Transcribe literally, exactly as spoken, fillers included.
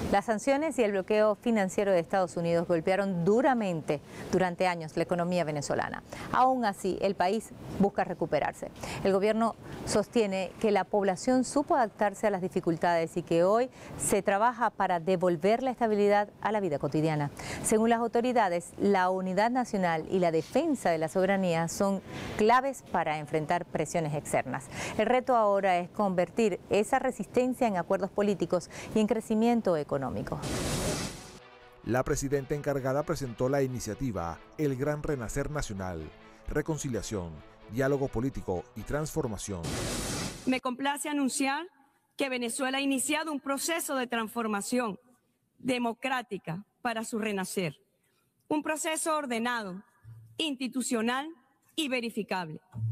Las sanciones y el bloqueo financiero de Estados Unidos golpearon duramente durante años la economía venezolana. Aún así, el país busca recuperarse. El gobierno sostiene que la población supo adaptarse a las dificultades y que hoy se trabaja para devolver la estabilidad a la vida cotidiana. Según las autoridades, la unidad nacional y la defensa de la soberanía son claves para enfrentar presiones externas. El reto ahora es convertir esa resistencia en acuerdos políticos y en crecimiento económico. La presidenta encargada presentó la iniciativa El Gran Renacer Nacional, Reconciliación, Diálogo Político y Transformación. Me complace anunciar que Venezuela ha iniciado un proceso de transformación democrática para su renacer. Un proceso ordenado, institucional y verificable.